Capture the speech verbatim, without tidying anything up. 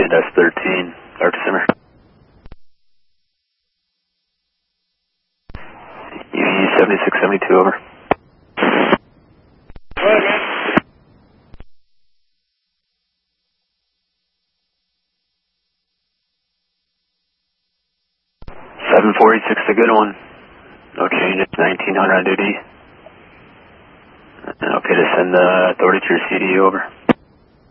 Command S thirteen, Arctic Simmer. U E seventy-six seventy-two, over. Go ahead, man. seven four eight six, a good one. No change, it's nineteen hundred on duty. Okay to send the authority to your C D U, over.